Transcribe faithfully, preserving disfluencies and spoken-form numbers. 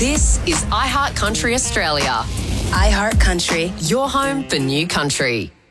This is iHeart Country Australia. iHeart Country. Your home for new country.